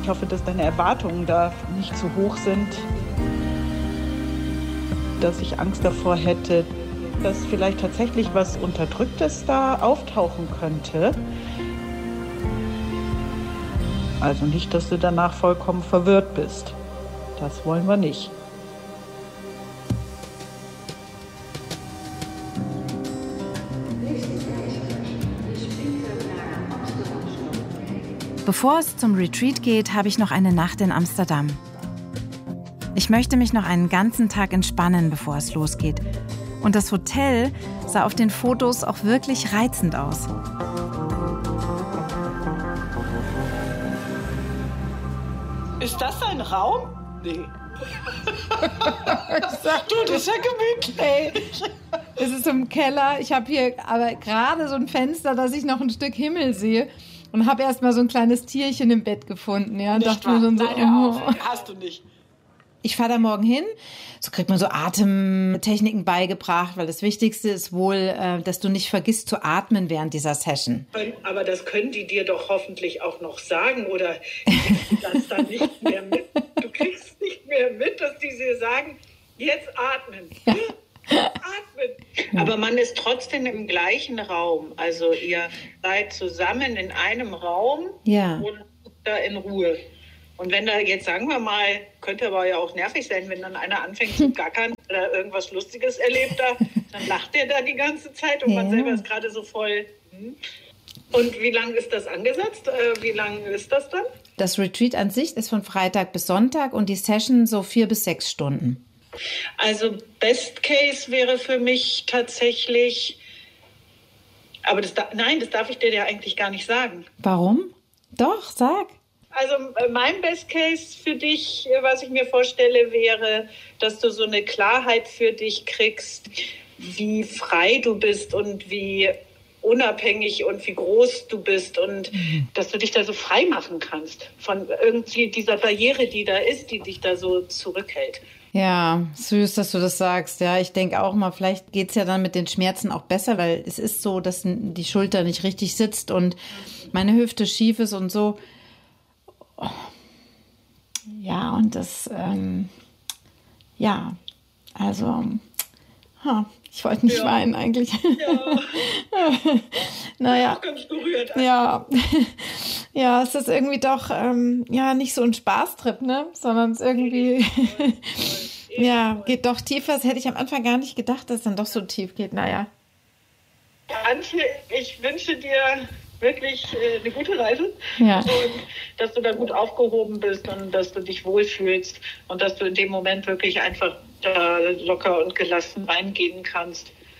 Ich hoffe, dass deine Erwartungen da nicht zu hoch sind, dass ich Angst davor hätte, dass vielleicht tatsächlich was Unterdrücktes da auftauchen könnte. Also nicht, dass du danach vollkommen verwirrt bist. Das wollen wir nicht. Bevor es zum Retreat geht, habe ich noch eine Nacht in Amsterdam. Ich möchte mich noch einen ganzen Tag entspannen, bevor es losgeht. Und das Hotel sah auf den Fotos auch wirklich reizend aus. Ist das ein Raum? Nee. Du, das ist ja gemütlich. Ey, es ist im Keller. Ich habe hier aber gerade so ein Fenster, dass ich noch ein Stück Himmel sehe. Und habe erst mal so ein kleines Tierchen im Bett gefunden. Ja, und dachte mir schon so, Hast du nicht. Ich fahre da morgen hin, so kriegt man so Atemtechniken beigebracht, weil das Wichtigste ist wohl, dass du nicht vergisst zu atmen während dieser Session. Aber das können die dir doch hoffentlich auch noch sagen, oder kriegst du das dann nicht mehr mit? Du kriegst nicht mehr mit, dass die dir sagen, jetzt atmen. Ja. Atmen. Aber man ist trotzdem im gleichen Raum. Also ihr seid zusammen in einem Raum und da in Ruhe. Und wenn da jetzt, sagen wir mal, könnte aber ja auch nervig sein, wenn dann einer anfängt zu gackern oder irgendwas Lustiges erlebt da, dann lacht der da die ganze Zeit und man selber ist gerade so voll. Und wie lange ist das angesetzt? Wie lange ist das dann? Das Retreat an sich ist von Freitag bis Sonntag und die Session so 4 bis 6 Stunden. Also Best Case wäre für mich tatsächlich, aber das darf ich dir ja eigentlich gar nicht sagen. Warum? Doch, sag. Also mein Best Case für dich, was ich mir vorstelle, wäre, dass du so eine Klarheit für dich kriegst, wie frei du bist und wie unabhängig und wie groß du bist und dass du dich da so frei machen kannst von irgendwie dieser Barriere, die da ist, die dich da so zurückhält. Ja, süß, dass du das sagst. Ja, ich denke auch mal, vielleicht geht's ja dann mit den Schmerzen auch besser, weil es ist so, dass die Schulter nicht richtig sitzt und meine Hüfte schief ist und so. Ja, und das, ich wollte nicht weinen eigentlich. Ja. Naja. Auch ganz berührt. Ja. Ja, es ist irgendwie doch, nicht so ein Spaßtrip, ne? Sondern es irgendwie, geht doch tiefer. Das hätte ich am Anfang gar nicht gedacht, dass es dann doch so tief geht. Naja. Antje, ich wünsche dir wirklich eine gute Reise und dass du da gut aufgehoben bist und dass du dich wohlfühlst und dass du in dem Moment wirklich einfach da locker und gelassen reingehen kannst.